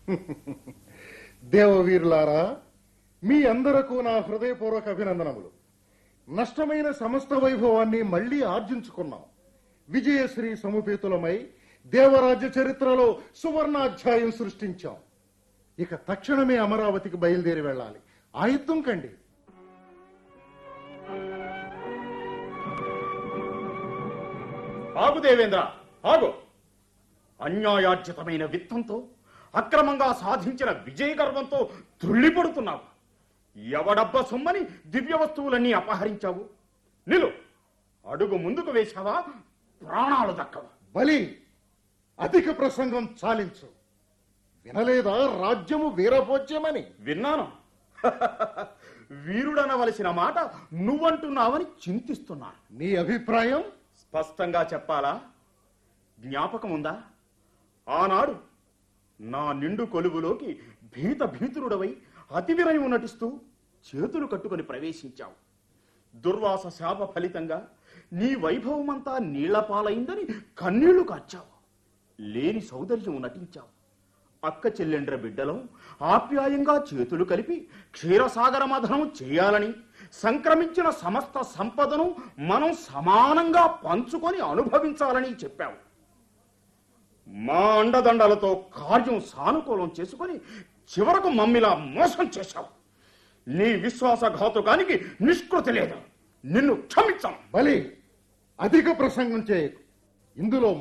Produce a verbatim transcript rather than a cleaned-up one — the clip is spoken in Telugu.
దేవవీరులారా, మీ అందరకు నా హృదయపూర్వక అభినందనములు. నష్టమైన సమస్త వైభవాన్ని మళ్లీ ఆర్జించుకున్నాం. విజయశ్రీ సముపేతులమై దేవరాజ్య చరిత్రలో సువర్ణాధ్యాయం సృష్టించాం. ఇక తక్షణమే అమరావతికి బయలుదేరి వెళ్ళాలి. ఆయుత్తం కండి. ఆగు దేవేంద్ర, ఆగు. అన్యాయార్జితమైన విత్తంతో అక్రమంగా సాధించిన విజయ గర్వంతో తుళ్ళిపడుతున్నావు. ఎవడబ్బ సొమ్మని దివ్య వస్తువులన్నీ అపహరించావు. నిలు, అడుగు ముందుకు వేశావా ప్రాణాలు దక్కవా. బలి, అధిక ప్రసంగం చాలించు. వినలేదా రాజ్యము వీరభోజ్యమని? విన్నాను. వీరుడనవలసిన మాట నువ్వంటున్నావని చింతిస్తున్నాను. నీ అభిప్రాయం స్పష్టంగా చెప్పాలా? జ్ఞాపకం ఉందా? ఆనాడు నా నిండు కొలువులోకి భీత భీతురుడవై అతి వినయం నటిస్తూ చేతులు కట్టుకొని ప్రవేశించావు. దుర్వాస శాప ఫలితంగా నీ వైభవమంతా నీళ్లపాలైందని కన్నీళ్లు కార్చావు. లేని సౌందర్యం నటించావు. అక్క చెల్లెండ్ర బిడ్డలో ఆప్యాయంగా చేతులు కలిపి క్షీరసాగర మథనం చేయాలని, సంక్రమించిన సమస్త సంపదను మనం సమానంగా పంచుకొని అనుభవించాలని చెప్పావు. మా అండదండలతో కార్యం సానుకూలం చేసుకొని చివరకు మమ్మిలా మోసం చేశావు. నీ విశ్వాసఘాతుకానికి నిష్కృతి లేదు. నిన్ను క్షమించాం. బలి, అధిక ప్రసంగం చేయకు. ఇందులో